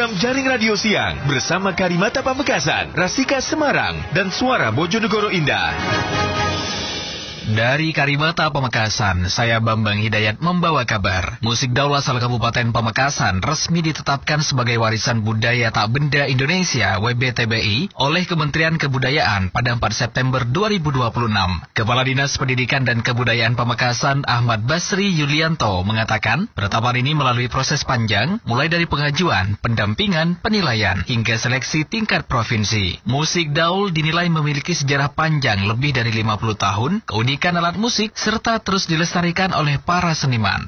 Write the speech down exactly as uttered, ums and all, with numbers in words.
Program Jaring Radio Siang bersama Karimata Pamekasan, Rasika Semarang, dan Suara Bojonegoro Indah. Dari Karimata Pamekasan, saya Bambang Hidayat membawa kabar. Musik Daul asal Kabupaten Pamekasan resmi ditetapkan sebagai Warisan Budaya Tak Benda Indonesia W B T B I oleh Kementerian Kebudayaan pada empat September dua ribu dua puluh enam. Kepala Dinas Pendidikan dan Kebudayaan Pamekasan Ahmad Basri Yulianto mengatakan, penetapan ini melalui proses panjang, mulai dari pengajuan, pendampingan, penilaian, hingga seleksi tingkat provinsi. Musik Daul dinilai memiliki sejarah panjang lebih dari lima puluh tahun, keunikan alat musik, serta terus dilestarikan oleh para seniman.